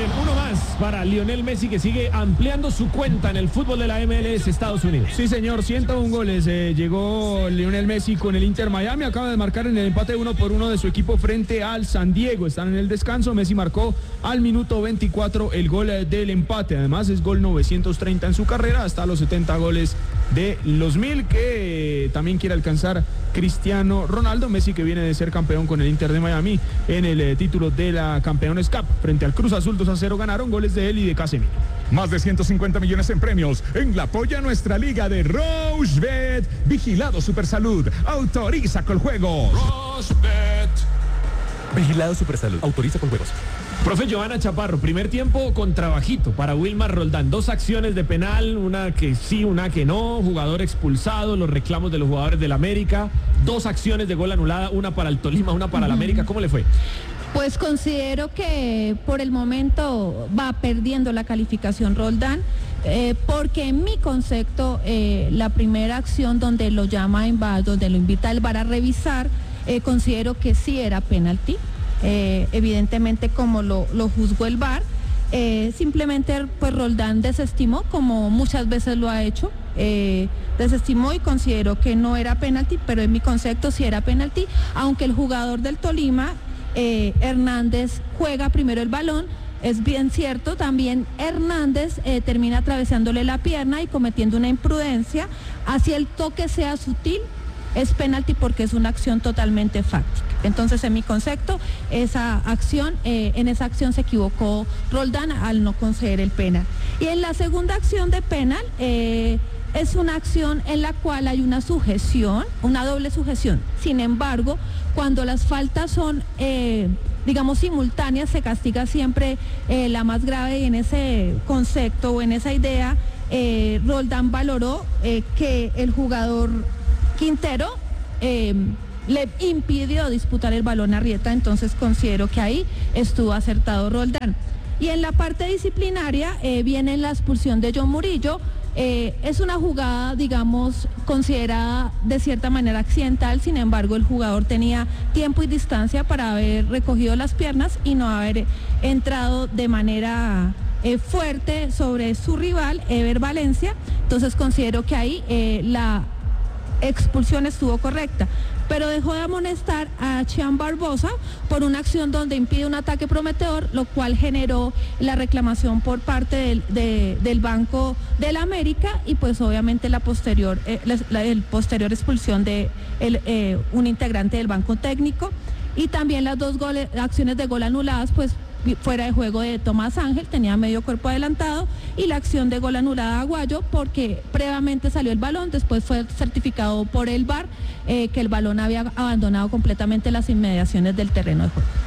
bien, uno más para Lionel Messi, que sigue ampliando su cuenta en el fútbol de la MLS Estados Unidos. Sí, señor, 101 goles. Llegó Lionel Messi con el Inter Miami. Acaba de marcar en el empate 1-1 de su equipo frente al San Diego. Están en el descanso. Messi marcó al minuto 24 el gol del empate. Además, es gol 930 en su carrera, hasta los 70 goles de los 1000 que también quiere alcanzar Cristiano Ronaldo. Messi, que viene de ser campeón con el Inter de Miami en el título de la Campeones Cup frente al Cruz Azul 2-0, ganaron goles de él y de Casemiro. Más de 150 millones en premios en la Polla Nuestra Liga de Rochebet. Vigilado Supersalud. Autoriza con juegos. Rochebet. Vigilado Supersalud. Autoriza con juegos. Profe Johanna Chaparro, primer tiempo con trabajito para Wilmar Roldán. 2 acciones de penal, una que sí, una que no. Jugador expulsado, los reclamos de los jugadores del América. 2 acciones de gol anulada, una para el Tolima, una para el América. ¿Cómo le fue? Pues considero que por el momento va perdiendo la calificación Roldán, porque en mi concepto la primera acción donde lo llama en VAR, donde lo invita el VAR a revisar, considero que sí era penalti. Evidentemente, como lo juzgó el VAR, simplemente pues Roldán desestimó, como muchas veces lo ha hecho, desestimó y considero que no era penalti, pero en mi concepto sí era penalti, aunque el jugador del Tolima, Hernández, juega primero el balón. Es bien cierto, también Hernández termina atravesándole la pierna y cometiendo una imprudencia. Así el toque sea sutil, es penalti porque es una acción totalmente fáctica. Entonces, en mi concepto, en esa acción se equivocó Roldán al no conceder el penal. Y en la segunda acción de penal, es una acción en la cual hay una sujeción, una doble sujeción. Sin embargo, cuando las faltas son, digamos, simultáneas, se castiga siempre la más grave, y en ese concepto o en esa idea, Roldán valoró que el jugador Quintero le impidió disputar el balón a Arrieta, entonces considero que ahí estuvo acertado Roldán. Y en la parte disciplinaria viene la expulsión de John Murillo. Es una jugada, digamos, considerada de cierta manera accidental. Sin embargo, el jugador tenía tiempo y distancia para haber recogido las piernas y no haber entrado de manera fuerte sobre su rival, Ever Valencia. Entonces considero que ahí la expulsión estuvo correcta, pero dejó de amonestar a Chian Barbosa por una acción donde impide un ataque prometedor, lo cual generó la reclamación por parte del Banco del América, y pues obviamente el posterior expulsión de un integrante del banco técnico, y también las 2 acciones de gol anuladas, pues fuera de juego de Tomás Ángel, tenía medio cuerpo adelantado, y la acción de gol anulada a Aguayo porque previamente salió el balón, después fue certificado por el VAR que el balón había abandonado completamente las inmediaciones del terreno de juego.